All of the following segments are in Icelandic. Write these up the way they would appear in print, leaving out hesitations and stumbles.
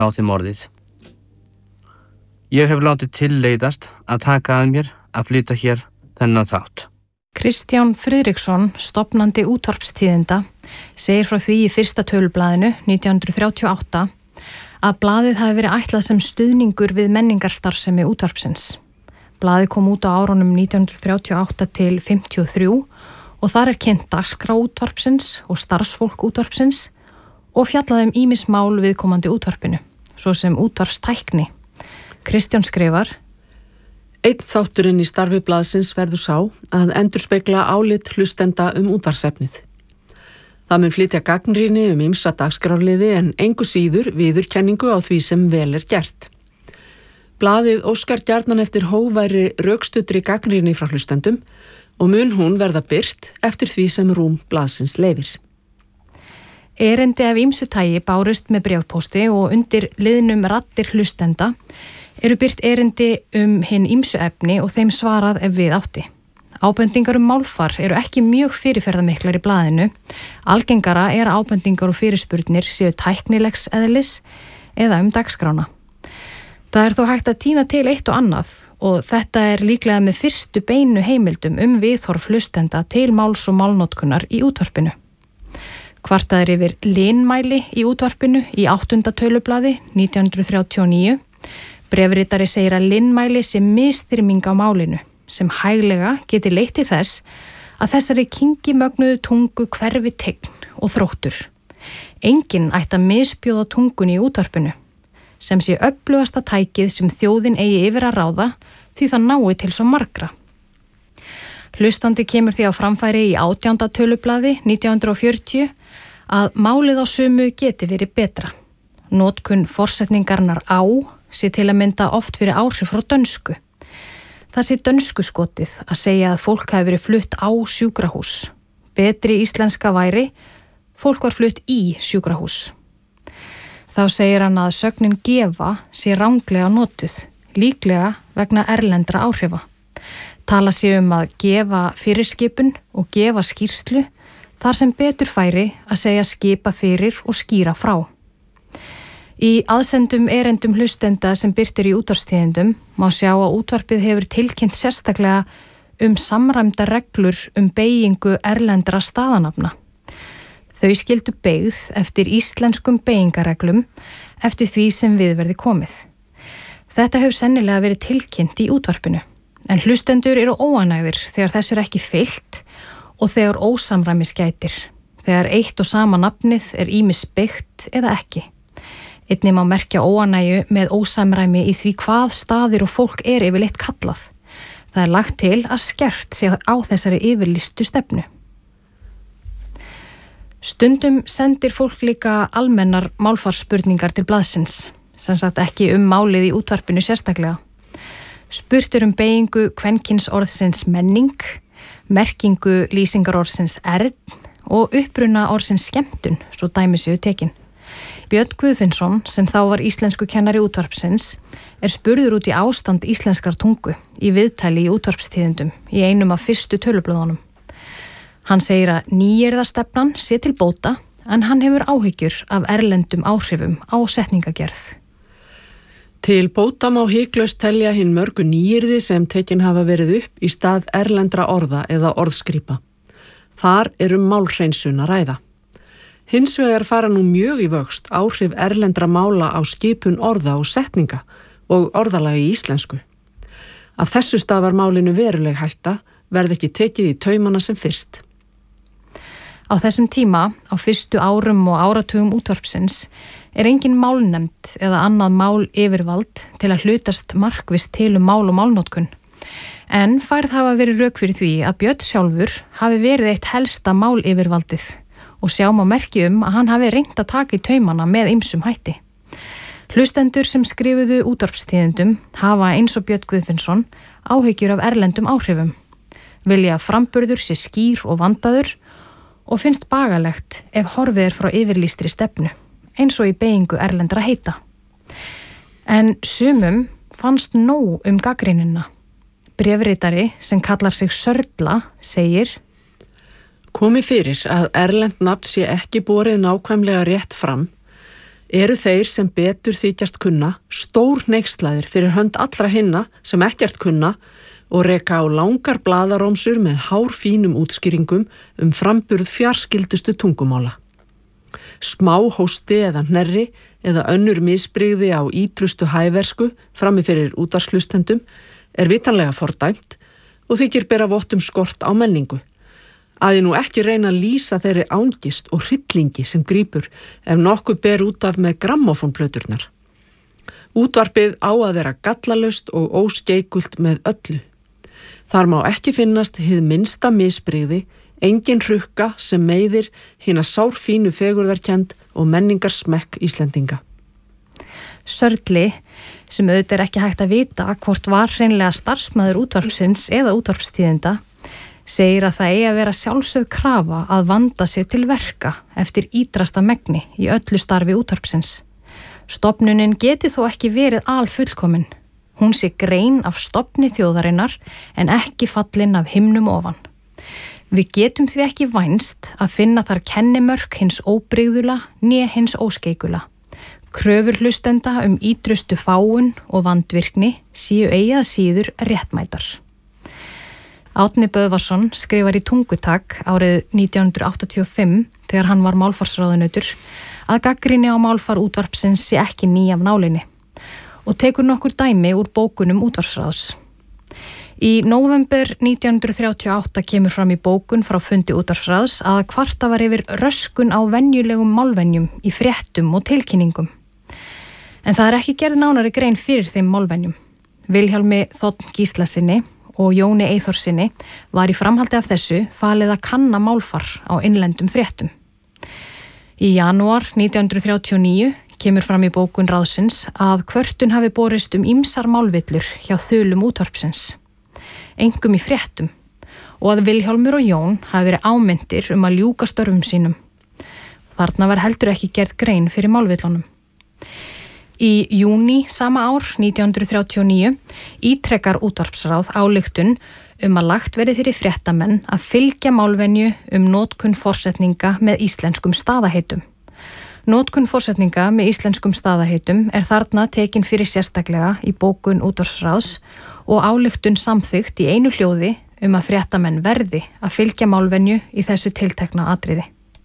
á þeim orðið. Ég hef látið tilleiðast að taka að mér að flytja hér þennan þátt. Kristján Friðriksson, stofnandi útvarpstíðinda, segir frá því í fyrsta tölublaðinu 1938 að blaðið hafi verið ætlað sem stuðningur við menningarstarfsemi útvarpsins. Blaðið kom út á árunum 1938 til 53 og þar kynnt dagskrá útvarpsins og starfsfólk útvarpsins og fjallaði ýmis mál viðkomandi útvarpinu, svo sem útvarpstækni. Kristján skrifar: Einn þátturinn í starfi blaðsins verður sá að endurspegla álit hlustenda útvarpsefnið. Það mun flytja gagnrýni ýmsa dagskrárliði en engu síður viðurkenningu á því sem vel gert. Blaðið óskar gjarnan eftir hógværi rökstuddri gagnrýni frá hlustendum og mun hún verða birt eftir því sem rúm blaðsins leyfir. Erindi af ýmsu tagi bárust með bréfpósti og undir liðnum raddir hlustenda eru birt erindi hinn ýmsu efni og þeim svarað ef við átti. Ábendingar málfar eru ekki mjög fyrirferðamiklar í blaðinu. Algengara ábendingar og fyrirspurnir séu tæknilegs eðlis eða dagskrána. Það er þó hægt að tína til eitt og annað og þetta er líklega með fyrstu beinu heimildum viðhorf hlustenda til máls og málnotkunar í útvarpinu. Kvartað yfir linmæli í útvarpinu í 8. tölublaði 1939. Bréfritari segir að linmæli sé misþyrming á málinu sem hæglega geti leitt til þess að þessari kyngimögnuðu tungu hverfi tign og þróttur. Enginn ætti að misbjóða tungunni í útvarpinu sem sé öflugasta tækið sem þjóðin eigi yfir að ráða því það nái til svo margra. Hlustandi kemur því á framfæri í 18. tölublaði 1940 að málið á sumu geti verið betra. Notkun forsetningarnar á sé til að mynda oft fyrir áhrif frá dönsku. Það sé dönsku skotið að segja að fólk hafi verið flutt á sjúkrahús. Betri íslenska væri, fólk var flutt í sjúkrahús. Þá segir hann að sögnin gefa sé ranglega notuð, líklega vegna erlendra áhrifa. Tala sé að gefa fyrirskipun og gefa skýrslu þar sem betur færi að segja skipa fyrir og skýra frá. Í aðsendum erendum hlustenda sem birtir í útvarpstíðindum má sjá að útvarpið hefur tilkynnt sérstaklega samræmda reglur beygingu erlendra staðanafna. Þau skildu beygð eftir íslenskum beygingareglum eftir því sem við verði komið. Þetta hefur sennilega verið tilkynnt í útvarpinu, en hlustendur eru óánægðir þegar þess ekki fylgt og þegar ósamræmis gætir, þegar eitt og sama nafnið ýmis beygt eða ekki. Einnig má merkja óánægju með ósamræmi í því hvað staðir og fólk yfirleitt kallað. Það lagt til að skerpt sé á þessari yfirlýstu stefnu. Stundum sendir fólk líka almennar málfarsspurningar til blaðsins, sem sagt ekki málið í útvarpinu sérstaklega. Spurt beygingu kvenkyns orðsins menning, merkingu lýsingarorðsins ern og uppruna orðsins skemmtun, svo dæmi séu tekin. Björn Guðfinnsson, sem þá var íslensku kennari útvarpsins, spurður út í ástand íslenskrar tungu í viðtali í útvarpstíðindum í einum af fyrstu tölublöðunum. Hann segir að nýyrðastefnan sé til bóta en hann hefur áhyggjur af erlendum áhrifum á setningagerð. Til bóta má hiklaust telja hinn mörgu nýyrði sem tekin hafa verið upp í stað erlendra orða eða orðskrípa. Þar málhreinsun að ræða. Hins vegar fara nú mjög í vöxt áhrif erlendra mála á skipun orða og setninga og orðalagi í íslensku. Af þessu stafar málinu veruleg hætta verði ekki tekið í taumana sem fyrst. Á þessum tíma, á fyrstu árum og áratugum útvarpsins, engin málnefnd eða annað mál yfirvald til að hlutast markvisst til mál og málnotkun. En færð hafa verið rök fyrir því að Björn sjálfur hafi verið eitt helsta mál yfirvaldið og sjá má merki að hann hafi reynt að taka í taumana með ýmsum hætti. Hlustendur sem skrifuðu útvarpstíðindum hafa eins og Björn Guðfinnsson áhyggjur af erlendum áhrifum, vilja að framburður sé skýr og vandaður og finnst bagalegt ef horfið frá yfirlýstri stefnu, eins og í beygingu erlendra heita. En sumum fannst nóg gagnrýnina. Bréfritari sem kallar sig Sörla segir: Komi fyrir að erlend nafn sé ekki borið nákvæmlega rétt fram, eru þeir sem betur þykjast kunna stór hneykslaðir fyrir hönd allra hinna sem ekkert kunna og reka á langar blaðarómsur með hárfínum útskýringum framburð fjarskyldustu tungumála. Smá hósti eða hnerri eða önnur misbrigði á ítrustu hæversku frammi fyrir útvarpshlustendum vitanlega fordæmt og þykir bera vott skort á menningu. Að ég nú ekki reyna að lýsa þeirri ángist og hryllingi sem grípur ef nokkuð ber út af með grammófónplöturnar. Útvarpið á að vera gallalaust og óskeikult með öllu. Þar má ekki finnast hið minnsta misbrigði, engin hrukka sem meiðir hina sárfínu fegurðarkennd og menningarsmekk Íslendinga. Sörli, sem auðvitað ekki hægt að vita hvort var hreinlega starfsmaður útvarpsins eða útvarpstíðinda, segir að það eigi að vera sjálfsögð krafa að vanda sig til verka eftir ítrasta megni í öllu starfi útvarpsins. Stofnunin geti þó ekki verið alfullkomin. Hún sé grein af stofni þjóðarinnar en ekki fallin af himnum ofan. Við getum því ekki vænst að finna þar kennimörk hins óbrigðula né hins óskeikula. Kröfur hlustenda ítrustu fáun og vandvirkni séu eigi að síður réttmætar. Árni Böðvarsson skrifar í Tungutak árið 1985 þegar hann var málfarsráðunautur að gagnrýni á málfar útvarpsins sé ekki ný af nálinni og tekur nokkur dæmi úr bókunum útvarpsráðs. Í nóvember 1938 kemur fram í bókun frá fundi útvarpsráðs að kvarta var yfir röskun á venjulegum málvenjum í fréttum og tilkynningum. En það ekki gerð nánari grein fyrir þeim málvenjum. Vilhjálmi Þ. Gíslasyni og Jóni Eyþórssyni var í framhaldi af þessu falið að kanna málfar á innlendum fréttum. Í janúar 1939 kemur fram í bókun ráðsins að kvörtun hafi borist ýmsar málvillur hjá þulum útvarpsins, einkum í fréttum, og að Vilhjálmur og Jón hafi verið ámyndir að ljúka störfum sínum. Þarna var heldur ekki gerð grein fyrir málvillunum. Í júní sama ár, 1939, ítrekkar útvarpsráð ályktun að lagt verði fyrir fréttamenn að fylgja málvenju notkun forsetninga með íslenskum staðaheitum. Notkun forsetninga með íslenskum staðaheitum þarna tekin fyrir sérstaklega í bókun útvarpsráðs og ályktun samþykkt í einu hljóði að fréttamenn verði að fylgja málvenju í þessu tiltekna atriði.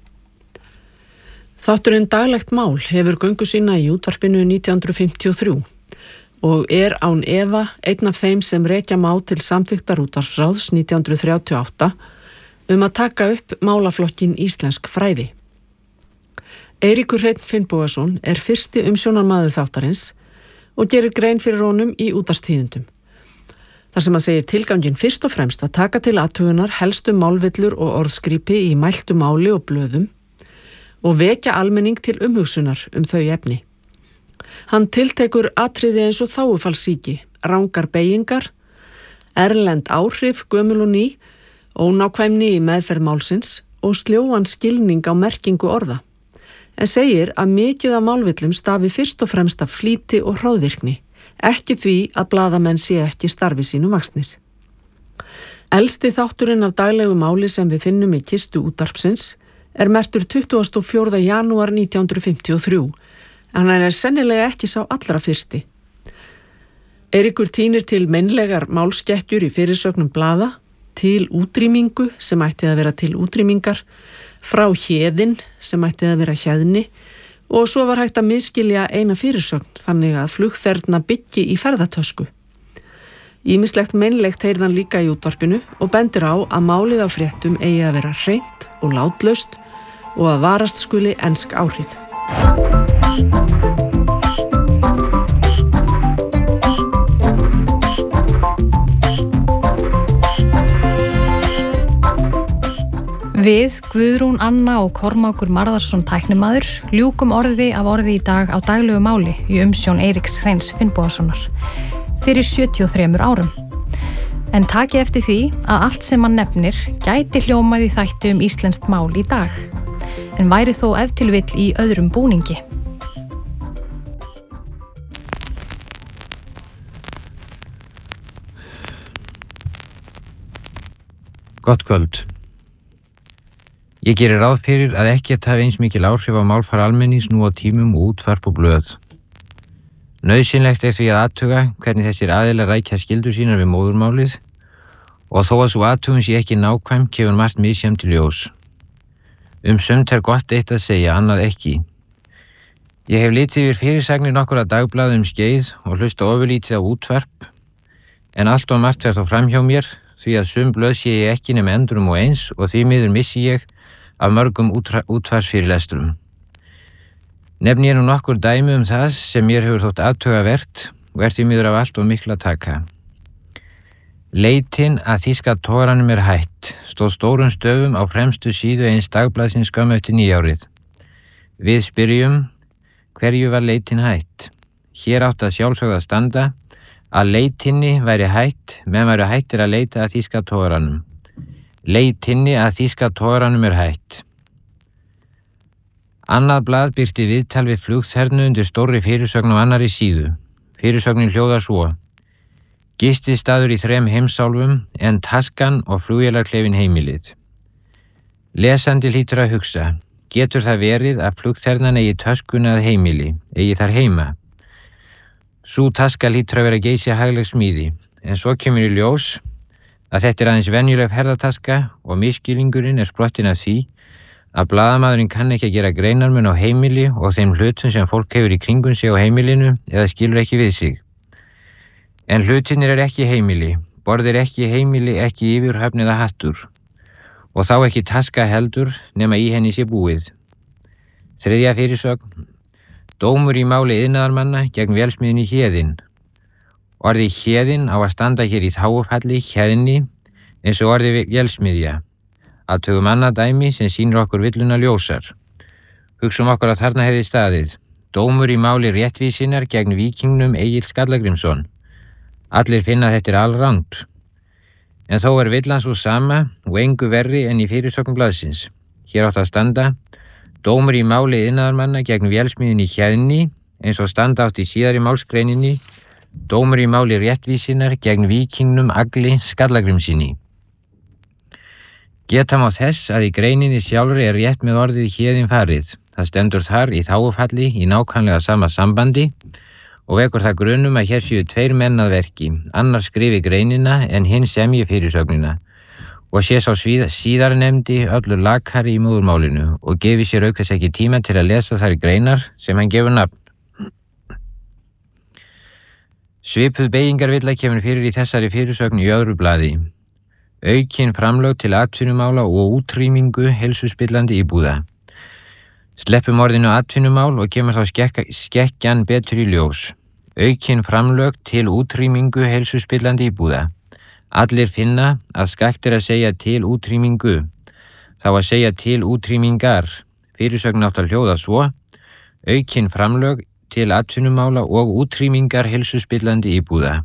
Þátturinn Daglegt mál hefur göngu sína í útvarpinu 1953 og án efa einn af þeim sem rekja má til samþykktar útvarpsráðs 1938 að taka upp málaflokkin íslensk fræði. Eiríkur Hreinn Finnbogason fyrsti umsjónarmaður þáttarins og gerir grein fyrir honum í útvarpstíðindum. Þar sem segir tilganginn fyrst og fremst að taka til athugunar helstu málvillur og orðskrípi í mæltu máli og blöðum og vekja almenning til umhugsunar þau efni. Hann tiltekur atriði eins og þágufallssýki, rangar beygingar, erlend áhrif, gömul og ný, ónákvæmni í meðferð málsins og sljóan skilning á merkingu orða, en segir að mikið af málvillum stafi fyrst og fremst af flýti og hróðvirkni, ekki því að blaðamenn sé ekki starfi sínu vaxnir. Elsti þátturinn af daglegu máli sem við finnum í kistu útvarpsins merktur 24. janúar 1953, en hann sennilega ekki sá allra fyrsti. Eiríkur tínir til meinlegar málskekkjur í fyrirsögnum blaða, til útrýmingu sem ætti að vera til útrýmingar, frá héðin sem ætti að vera hjeðni og svo var hægt að misskilja eina fyrirsögn þannig að flugþerna byggi í ferðatösku. Ýmislegt meinlegt heyrðan líka í útvarpinu og bendir á að málið á fréttum eigi að vera hreint og látlaust og að varast skuli ensk áhrif. Við, Guðrún Anna og Kormákur Marðarsson tæknimaður ljúkum orði af orði í dag á daglegu máli í umsjón Eiríks Hreins Finnbogasonar fyrir 73 árum. En takið eftir því að allt sem hann nefnir gæti hljómað í þætti íslenskt mál í dag, en væri þó ef til vill í öðrum búningi. Gott kvöld. Ég gerir ráð fyrir að ekkert hafi eins mikil áhrif á málfar almennings nú á tímum og útvarp og blöð. Nauðsynlegt því að athuga hvernig þessir aðilar rækja skyldur sínar við móðurmálið og þó að svo athugun sé ekki nákvæm kemur margt misjafnt í ljós. Sumt gott eitt að segja, annað ekki. Ég hef litið yfir fyrirsagnir nokkurra dagblaða skeið og hlusta ofurlítið á útvarp, en allt og margt þá framhjá mér því að sum blöð sé ég ekki nema endrum og eins og því miður missi ég af mörgum útfarsfyrirlestrum. Nefni ég nú nokkur dæmi það sem mér hefur þótt athugavert og því miður af allt og miklu að taka. Leitin að þýska togaranum hætt stóð stórum stöfum á fremstu síðu eins dagblaðsins skömmu eftir nýjárið. Við spyrjum, hverju var leitin hætt? Hér átti að sjálfsögðu að standa að leitinni væri hætt, menn væru hættir að leita að þýska togaranum. Leitinni að þýska togaranum hætt. Annað blað birti viðtal við flugþernu undir stórri fyrirsögn á annarri síðu. Fyrirsögnin hljóðar svo: Gististaður í 3 heimsálfum en taskan og flugvélarklefinn heimilið. Lesandi hlýtur að hugsa, getur það verið að flugþernan eigi töskuna að heimili, eigi þar heima? Sú taska hlýtur að vera geysi hagleg smíði, en svo kemur í ljós að þetta aðeins venjuleg ferðataska og misskilningurinn sprottin af því að blaðamaðurinn kann ekki að gera greinarmun á heimili og þeim hlutum sem fólk hefur í kringum sig á heimilinu eða skilur ekki við sig. En hlutinir ekki heimili, borðir ekki heimili, ekki yfirhöfn eða hattur, og þá ekki taska heldur nema í henni sé búið. 3. fyrirsögn: Dómur í máli iðnaðarmanna gegn vélsmiðjunni Héðinn. Orðið Héðinn á að standa hér í þágufalli Héðinni eins og orðið vélsmiðja. Athugum annað dæmi sem sýnir okkur villuna ljósar. Hugsum okkur að þarna hefði staðið: Dómur í máli réttvísinnar gegn víkingnum Egil Skallagrímsson. Allir finna þetta alrangt. En þó villan svo sama og engu verri en í fyrirsögn blaðsins. Hér átt að standa: Dómur í máli iðnaðarmanna gegn vélsmiðjunni Héðinni eins og standa átt í síðari málsgreininni: Dómur í máli réttvísinnar gegn víkingnum Agli Skallagrímssyni. Geta má þess að í greininni sjálfri rétt með orðið Héðinn farið. Það stendur þar í þágufalli í nákvæmlega sama sambandi og vekur það grunum að hér séu 2 menn að verki, annar skrifi greinina en hinn semji fyrirsögnina og sé sá síðarnefndi öllu lakari í móðurmálinu og gefi sér auk þess ekki tíma til að lesa þær greinar sem hann gefur nafn. Svipuð beygingarvilla kemur fyrir í þessari fyrirsögn í öðru blaði. Aukin framlög til atvinnumála og útrýmingu heilsuspillandi íbúða. Sleppum orðinu atvinnumál og kemur þá skekkjan betur í ljós. Aukin framlög til útrýmingu heilsuspillandi íbúða. Allir finna að skakt að segja til útrýmingu. Þá að segja til útrýmingar. Fyrirsögn átt að hljóða svo: Aukin framlög til atvinnumála og útrýmingar heilsuspillandi íbúða.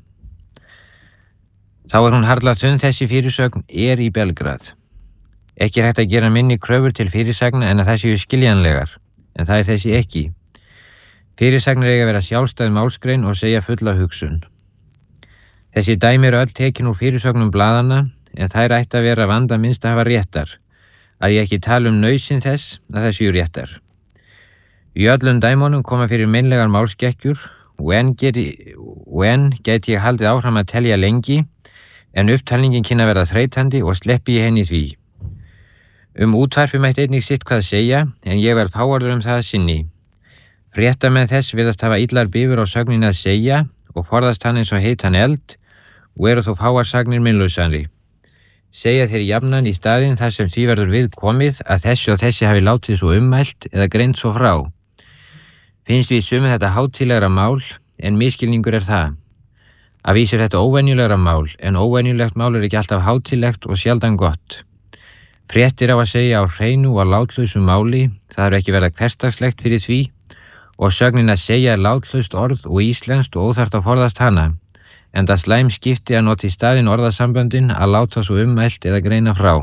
Þá hún harla þunn þessi fyrirsögn í Belgrad. Ekki hægt að gera minni kröfur til fyrirsagna en að það séu skiljanlegar, en það þessi ekki. Fyrirsagnir eiga að vera sjálfstæð málsgrein og segja fulla hugsun. Þessi dæmi öll tekin úr fyrirsögnum blaðana, en þær ætti að vera vanda minnst að hafa réttar, að ég ekki tala nauðsyn þess að það séu réttar. Í öllum dæmunum koma fyrir meinlegar málskekkjur og enn gæti ég haldið áfram að telja lengi, en upptalningin kynna að verða þreytandi og sleppi ég henni því. Útvarpi mætti einnig sitt hvað segja, en ég verð fáorður það sinni. Fréttamenn þess virðast hafa illar bifur á sögnin að segja og forðast hann eins og heitan eld og eru þó fáarsagnir minnlausanri. Segja þeir jafnan í staðinn þar sem því verður við komið að þessi og þessi hafi látið svo ummælt eða greint svo frá. Finnst við sumu þetta hátíðlegra mál, en misskilningur það. Að vísir þetta óvenjulegra mál, en óvenjulegt mál ekki alltaf hátíðlegt og sjaldan gott. Fréttir á að segja á hreinu og látlausu máli, það ekki verða hversdagslegt fyrir því, og sögnin að segja látlaust orð og íslenskt og óþarft að forðast hana, en það slæm skipti að nota í staðinn orðasamböndin að láta svo ummælt eða greina frá.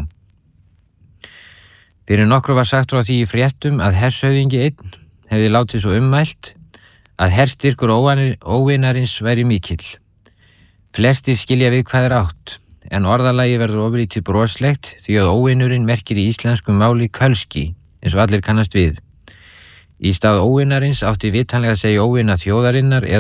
Fyrir nokkru var sagt frá því í fréttum að hershöfðingi einn hefði látið svo ummælt að herstyrkur óvinarins væri mikill. Flestir skilja við hvað átt, en orðalagi verður ofurlítið broslegt því að óvinurinn merkir í íslensku máli kölski, eins og allir kannast við. Í stað óvinarins átti vitanlega að segja óvina þjóðarinnar eða